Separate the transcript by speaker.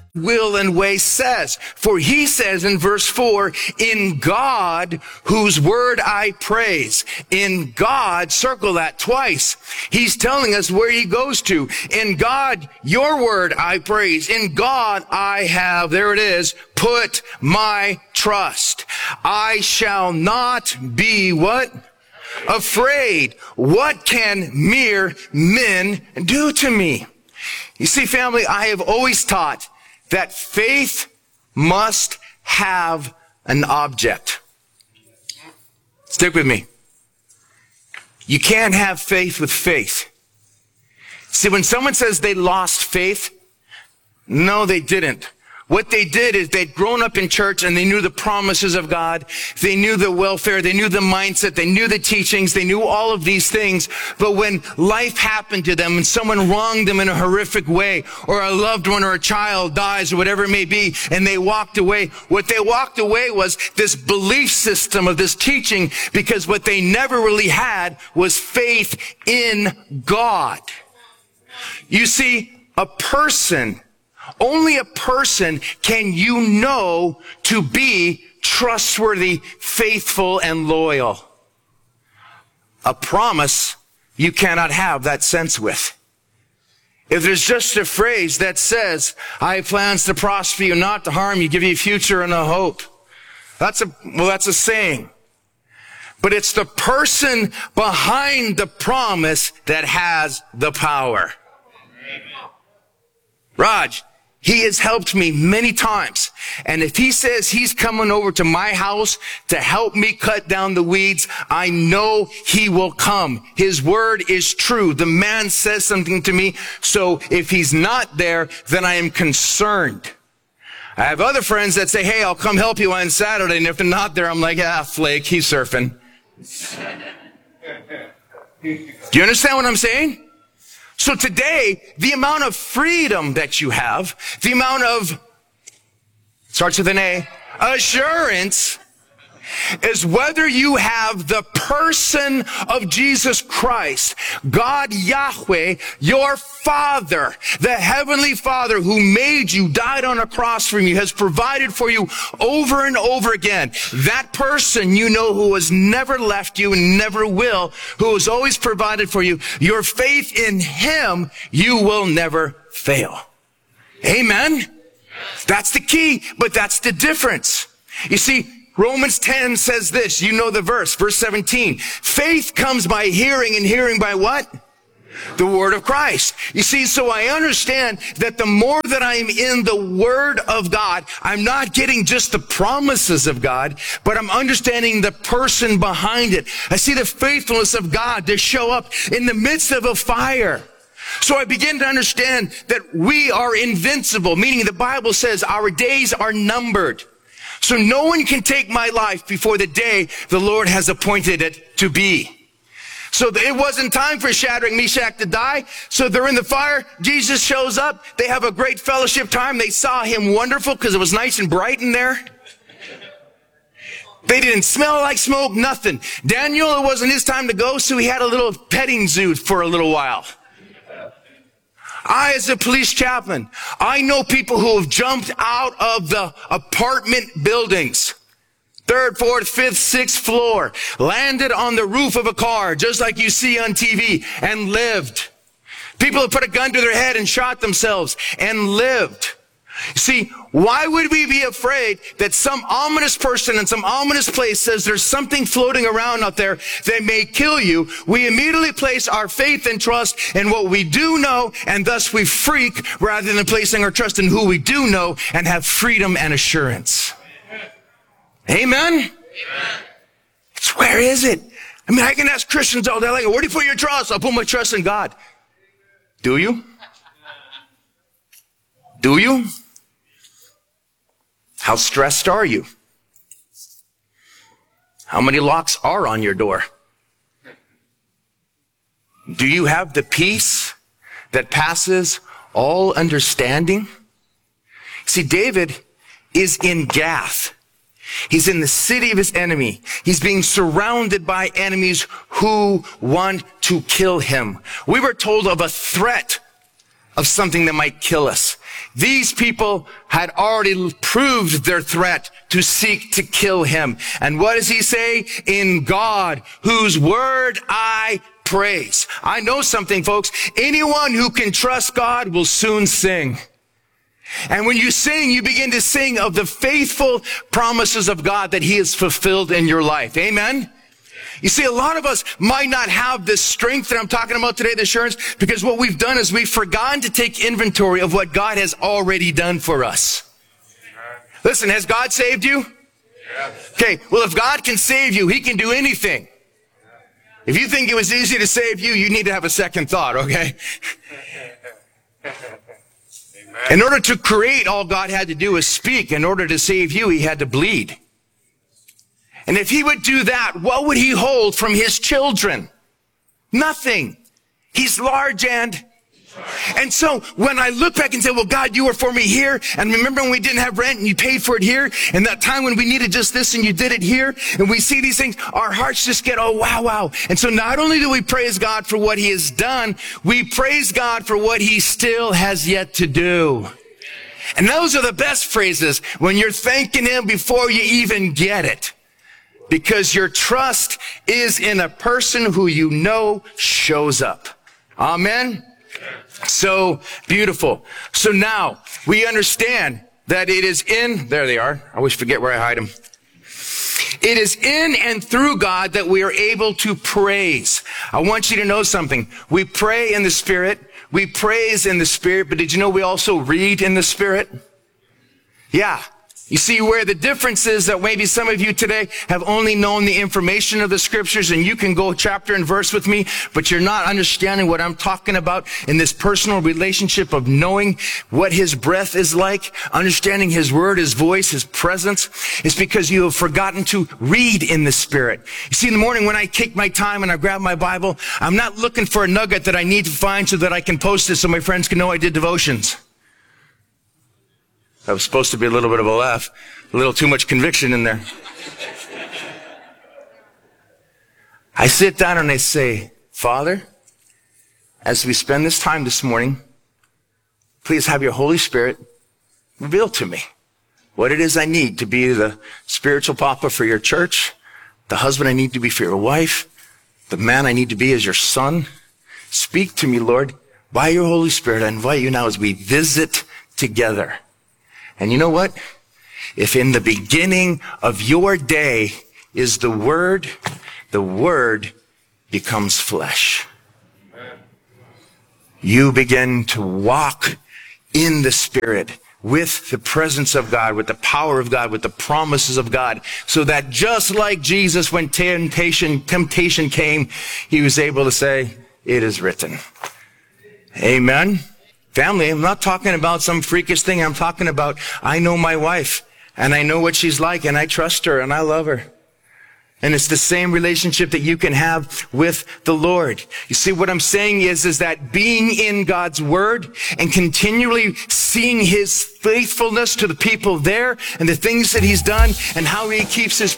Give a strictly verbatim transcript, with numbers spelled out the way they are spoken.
Speaker 1: will and way says. For he says in verse four, in God, whose word I praise. In God, circle that twice. He's telling us where he goes to. In God, your word I praise. In God I have, there it is, put my trust. I shall not be what? Afraid. What can mere men do to me? You see, family, I have always taught that faith must have an object. Stick with me. You can't have faith with faith. See, when someone says they lost faith, no, they didn't. What they did is they'd grown up in church and they knew the promises of God. They knew the welfare. They knew the mindset. They knew the teachings. They knew all of these things. But when life happened to them and someone wronged them in a horrific way, or a loved one or a child dies or whatever it may be, and they walked away, what they walked away was this belief system of this teaching, because what they never really had was faith in God. You see, a person Only a person can you know to be trustworthy, faithful, and loyal. A promise you cannot have that sense with. If there's just a phrase that says, I have plans to prosper you, not to harm you, give you a future and a hope. That's a, well, that's a saying. But it's the person behind the promise that has the power. Raj, he has helped me many times. And if he says he's coming over to my house to help me cut down the weeds, I know he will come. His word is true. The man says something to me. So if he's not there, then I am concerned. I have other friends that say, hey, I'll come help you on Saturday. And if they're not there, I'm like, ah, flake, he's surfing. Do you understand what I'm saying? So today, the amount of freedom that you have, the amount of, starts with an A, assurance, is whether you have the person of Jesus Christ, God Yahweh, your Father, the Heavenly Father who made you, died on a cross for you, has provided for you over and over again. That person you know who has never left you and never will, who has always provided for you, your faith in Him, you will never fail. Amen? That's the key, but that's the difference. You see, Romans ten says this, you know the verse, verse seventeen. Faith comes by hearing, and hearing by what? The word of Christ. You see, so I understand that the more that I am in the word of God, I'm not getting just the promises of God, but I'm understanding the person behind it. I see the faithfulness of God to show up in the midst of a fire. So I begin to understand that we are invincible, meaning the Bible says our days are numbered. So no one can take my life before the day the Lord has appointed it to be. So it wasn't time for Shadrach, Meshach to die. So they're in the fire. Jesus shows up. They have a great fellowship time. They saw him wonderful because it was nice and bright in there. They didn't smell like smoke, nothing. Daniel, it wasn't his time to go, so he had a little petting zoo for a little while. I, as a police chaplain, I know people who have jumped out of the apartment buildings, third, fourth, fifth, sixth floor, landed on the roof of a car, just like you see on T V, and lived. People have put a gun to their head and shot themselves and lived. See, why would we be afraid that some ominous person in some ominous place says there's something floating around out there that may kill you? We immediately place our faith and trust in what we do know, and thus we freak rather than placing our trust in who we do know and have freedom and assurance. Amen? Amen. It's, where is it? I mean, I can ask Christians all day, like, where do you put your trust? I'll put my trust in God. Do you? Do you? How stressed are you? How many locks are on your door? Do you have the peace that passes all understanding? See, David is in Gath. He's in the city of his enemy. He's being surrounded by enemies who want to kill him. We were told of a threat of something that might kill us. These people had already proved their threat to seek to kill him. And what does he say? In God, whose word I praise. I know something, folks. Anyone who can trust God will soon sing. And when you sing, you begin to sing of the faithful promises of God that he has fulfilled in your life. Amen? You see, a lot of us might not have this strength that I'm talking about today, the assurance, because what we've done is we've forgotten to take inventory of what God has already done for us. Listen, has God saved you? Okay, well, if God can save you, he can do anything. If you think it was easy to save you, you need to have a second thought, okay? In order to create, all God had to do was speak. In order to save you, he had to bleed. And if he would do that, what would he hold from his children? Nothing. He's large and... And so when I look back and say, well, God, you were for me here. And remember when we didn't have rent and you paid for it here? And that time when we needed just this and you did it here? And we see these things, our hearts just get, oh, wow, wow. And so not only do we praise God for what he has done, we praise God for what he still has yet to do. And those are the best phrases when you're thanking him before you even get it. Because your trust is in a person who you know shows up. Amen? So beautiful. So now we understand that it is in, there they are. I always forget where I hide them. It is in and through God that we are able to praise. I want you to know something. We pray in the Spirit. We praise in the Spirit. But did you know we also read in the Spirit? Yeah. You see where the difference is that maybe some of you today have only known the information of the scriptures and you can go chapter and verse with me, but you're not understanding what I'm talking about in this personal relationship of knowing what his breath is like, understanding his word, his voice, his presence. It's because you have forgotten to read in the Spirit. You see, in the morning when I take my time and I grab my Bible, I'm not looking for a nugget that I need to find so that I can post it so my friends can know I did devotions. That was supposed to be a little bit of a laugh. A little too much conviction in there. I sit down and I say, Father, as we spend this time this morning, please have your Holy Spirit reveal to me what it is I need to be the spiritual papa for your church, the husband I need to be for your wife, the man I need to be as your son. Speak to me, Lord, by your Holy Spirit. I invite you now as we visit together. And you know what? If in the beginning of your day is the Word, the Word becomes flesh. You begin to walk in the Spirit with the presence of God, with the power of God, with the promises of God, so that just like Jesus, when temptation, temptation came, he was able to say, it is written. Amen. Family, I'm not talking about some freakish thing. I'm talking about, I know my wife and I know what she's like and I trust her and I love her. And it's the same relationship that you can have with the Lord. You see, what I'm saying is, is that being in God's word and continually seeing his faithfulness to the people there and the things that he's done and how he keeps his